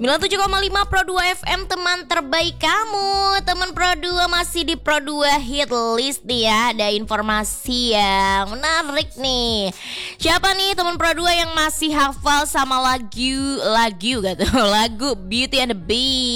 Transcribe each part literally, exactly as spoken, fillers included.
sembilan puluh tujuh koma lima Pro dua F M, teman terbaik kamu. Teman Pro dua masih di Pro dua Hit List nih ya. Ada informasi yang menarik nih. Siapa nih teman Pro dua yang masih hafal sama lagu Lagu gitu lagu Beauty and the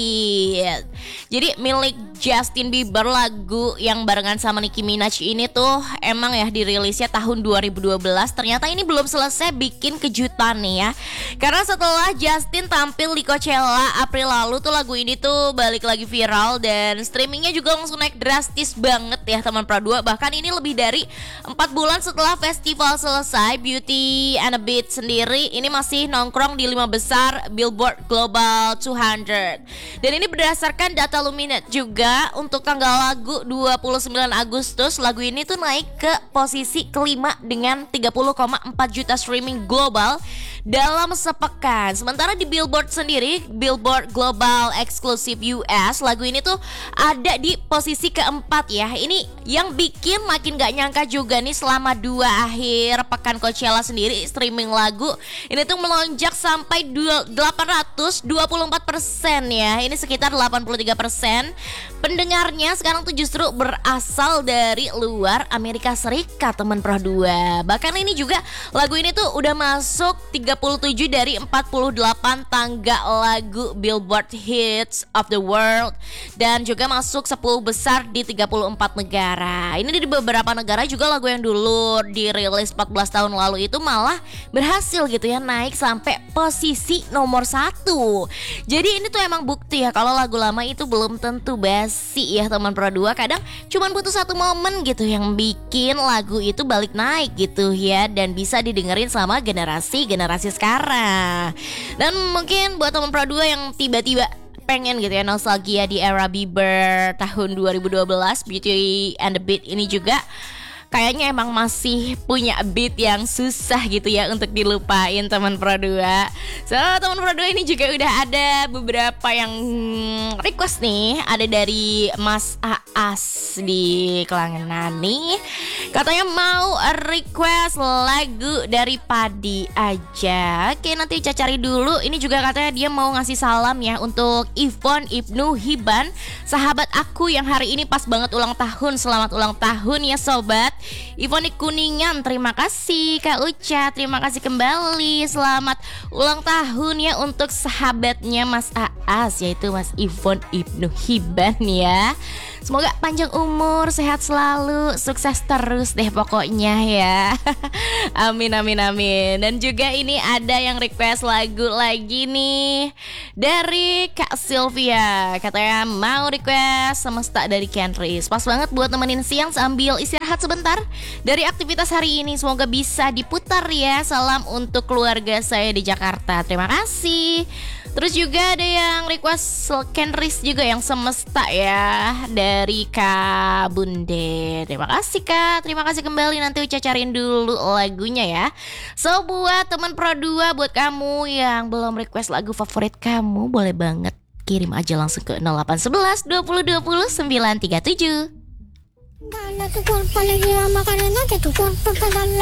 Beast. Jadi milik Justin Bieber, lagu yang barengan sama Nicki Minaj ini tuh emang ya dirilisnya tahun dua ribu dua belas. Ternyata ini belum selesai bikin kejutan nih ya. Karena setelah Justin tampil di Coachella April lalu tuh lagu ini tuh balik lagi viral dan streamingnya juga langsung naik drastis banget ya teman Pro dua. Bahkan ini lebih dari empat bulan setelah festival selesai, Beauty and the Beast sendiri ini masih nongkrong di lima besar Billboard Global dua ratus. Dan ini berdasarkan data Luminate juga. Untuk tanggal lagu dua puluh sembilan Agustus, lagu ini tuh naik ke posisi kelima dengan tiga puluh koma empat juta streaming global dalam sepekan. Sementara di Billboard sendiri, Billboard Global Exclusive U S, lagu ini tuh ada di posisi keempat ya. Ini yang bikin makin gak nyangka juga nih, selama dua akhir pekan Coachella sendiri streaming lagu ini tuh melonjak sampai delapan ratus dua puluh empat persen ya. Ini sekitar delapan puluh tiga persen pendengarnya sekarang tuh justru berasal dari luar Amerika Serikat teman Pro dua. Bahkan ini juga lagu ini tuh udah masuk tiga puluh tujuh dari empat puluh delapan tangga lagu Billboard Hits of the World dan juga masuk sepuluh besar di tiga puluh empat negara. Ini di beberapa negara juga lagu yang dulu dirilis empat belas tahun lalu itu malah berhasil gitu ya naik sampai posisi nomor satu. Jadi ini tuh emang bukti ya kalau lagu lama itu belum tentu basi ya teman Pro dua. Kadang cuman butuh satu momen gitu yang bikin lagu itu balik naik gitu ya, dan bisa didengerin sama generasi-generasi sekarang. Dan mungkin buat teman Pro dua yang tiba-tiba pengen gitu ya nostalgia di era Bieber tahun dua ribu dua belas, Beauty and the Beast ini juga kayaknya emang masih punya beat yang susah gitu ya untuk dilupain teman Pro dua. So teman Pro dua ini juga udah ada beberapa yang request nih. Ada dari Mas Aas di Kelangenan nih, katanya mau request lagu dari Padi aja. Oke, nanti Ica cari dulu. Ini juga katanya dia mau ngasih salam ya untuk Ivon Ibnu Hiban, sahabat aku yang hari ini pas banget ulang tahun. Selamat ulang tahun ya sobat. Ivon di Kuningan, terima kasih Kak Uca, terima kasih kembali. Selamat ulang tahun ya untuk sahabatnya Mas Aas, yaitu Mas Ivon Ibnu Hiban ya. Semoga panjang umur, sehat selalu, sukses terus deh pokoknya ya. Amin amin amin. Dan juga ini ada yang request lagu lagi nih dari Kak Sylvia, katanya mau request Semesta dari Kenris. Pas banget buat nemenin siang sambil istirahat sebentar dari aktivitas hari ini. Semoga bisa diputar ya. Salam untuk keluarga saya di Jakarta. Terima kasih. Terus juga ada yang request Kenris juga yang Semesta ya, dari Kak Bunde. Terima kasih Kak, terima kasih kembali. Nanti Uca cariin dulu lagunya ya. So buat teman Pro dua, buat kamu yang belum request lagu favorit kamu, boleh banget kirim aja langsung ke nol delapan satu satu dua nol dua nol sembilan tiga tujuh.